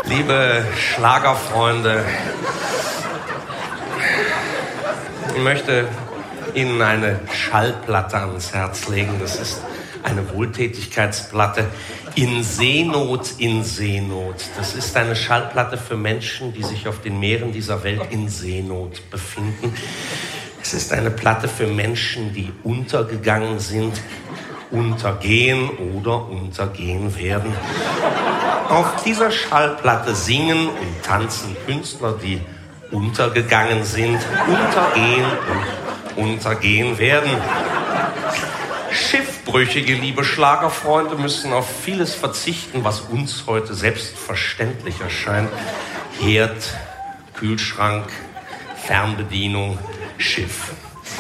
Liebe Schlagerfreunde, ich möchte Ihnen eine Schallplatte ans Herz legen. Das ist eine Wohltätigkeitsplatte. In Seenot, in Seenot. Das ist eine Schallplatte für Menschen, die sich auf den Meeren dieser Welt in Seenot befinden. Es ist eine Platte für Menschen, die untergegangen sind, untergehen oder untergehen werden. Auf dieser Schallplatte singen und tanzen Künstler, die untergegangen sind, untergehen und untergehen werden. Schiffbrüchige, liebe Schlagerfreunde, müssen auf vieles verzichten, was uns heute selbstverständlich erscheint. Herd, Kühlschrank, Fernbedienung, Schiff.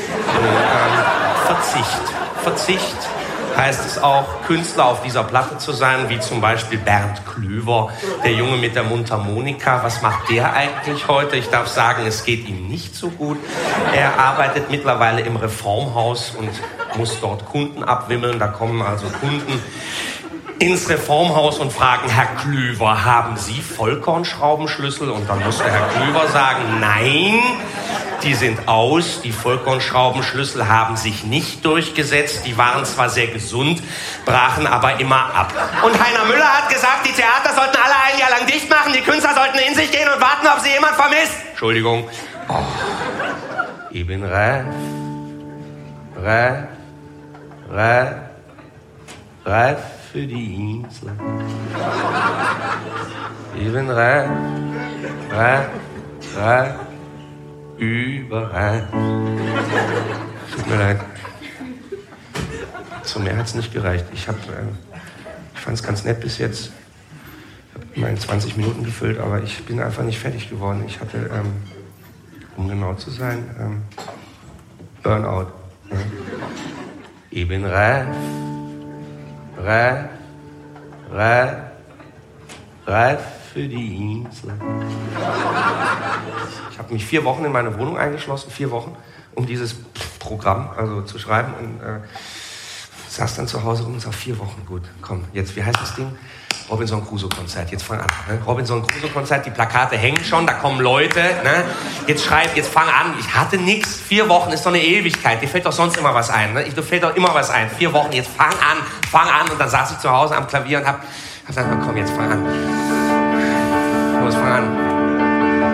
Verzicht heißt es auch, Künstler auf dieser Platte zu sein, wie zum Beispiel Bernd Klüver, der Junge mit der Mundharmonika. Was macht der eigentlich heute? Ich darf sagen, es geht ihm nicht so gut. Er arbeitet mittlerweile im Reformhaus und muss dort Kunden abwimmeln. Da kommen also Kunden ins Reformhaus und fragen, Herr Klüver, haben Sie Vollkornschraubenschlüssel? Und dann musste Herr Klüver sagen, nein, die sind aus. Die Vollkornschraubenschlüssel haben sich nicht durchgesetzt. Die waren zwar sehr gesund, brachen aber immer ab. Und Heiner Müller hat gesagt, die Theater sollten alle ein Jahr lang dicht machen, die Künstler sollten in sich gehen und warten, ob sie jemand vermisst. Entschuldigung. Oh. Ich bin reif für die Insel. Ich bin reif, überall. Tut mir leid. Zu mehr hat's nicht gereicht. Ich fand es ganz nett bis jetzt. Ich habe meine 20 Minuten gefüllt, aber ich bin einfach nicht fertig geworden. Ich hatte, um genau zu sein, Burnout. Ich bin reif für die Insel. Ich habe mich 4 Wochen in meine Wohnung eingeschlossen, 4 Wochen, um dieses Programm zu schreiben und saß dann zu Hause rum und sag, 4 Wochen, gut, komm, jetzt, wie heißt das Ding? Robinson Crusoe-Konzert, jetzt fang an. Ne? Robinson Crusoe-Konzert, die Plakate hängen schon, da kommen Leute. Ne? Jetzt fang an. Ich hatte nix. 4 Wochen ist doch eine Ewigkeit. Dir fällt doch sonst immer was ein. Ne? Dir fällt doch immer was ein. 4 Wochen, jetzt fang an. Und dann saß ich zu Hause am Klavier und hab gesagt, komm, jetzt fang an. Los, fang an.